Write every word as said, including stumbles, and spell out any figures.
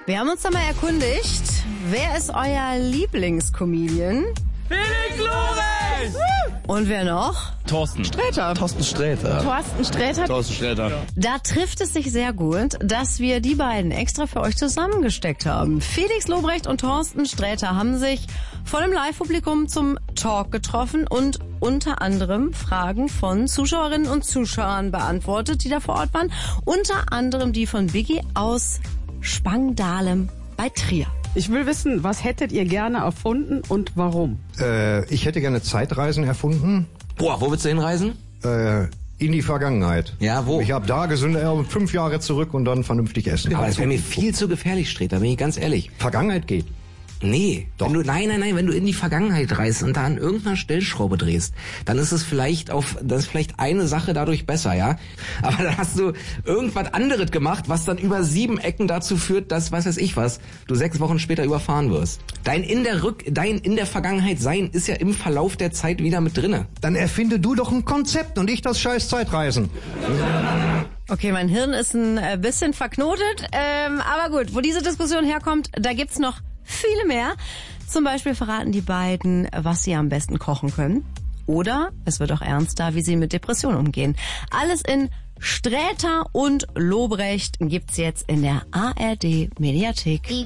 Wir haben uns da mal erkundigt, wer ist euer Lieblingscomedian? Felix Lobrecht! Und wer noch? Thorsten Sträter. Thorsten Sträter. Thorsten Sträter. Thorsten Sträter. Da trifft es sich sehr gut, dass wir die beiden extra für euch zusammengesteckt haben. Felix Lobrecht und Thorsten Sträter haben sich vor dem Live-Publikum zum Talk getroffen und unter anderem Fragen von Zuschauerinnen und Zuschauern beantwortet, die da vor Ort waren. Unter anderem die von Biggie aus Spangdahlem bei Trier. Ich will wissen, was hättet ihr gerne erfunden und warum? Äh, ich hätte gerne Zeitreisen erfunden. Boah, wo willst du hinreisen? Äh, in die Vergangenheit. Ja, wo? Ich habe da gesund, äh, fünf Jahre zurück und dann vernünftig essen. Aber das wäre mir viel zu gefährlich, Sträter, bin ich ganz ehrlich. Vergangenheit geht. Nee, Doch. Wenn du, nein, nein, nein, wenn du in die Vergangenheit reist und da an irgendeiner Stellschraube drehst, dann ist es vielleicht auf, das ist vielleicht eine Sache dadurch besser, ja. Aber dann hast du irgendwas anderes gemacht, was dann über sieben Ecken dazu führt, dass, was weiß ich was, du sechs Wochen später überfahren wirst. Dein in der Rück, dein in der Vergangenheit sein ist ja im Verlauf der Zeit wieder mit drinne. Dann erfinde du doch ein Konzept und ich das scheiß Zeitreisen. Okay, mein Hirn ist ein bisschen verknotet, ähm, aber gut, wo diese Diskussion herkommt, da gibt's noch viele mehr. Zum Beispiel verraten die beiden, was sie am besten kochen können. Oder es wird auch ernster, wie sie mit Depressionen umgehen. Alles in Sträter und Lobrecht gibt's jetzt in der A R D Mediathek.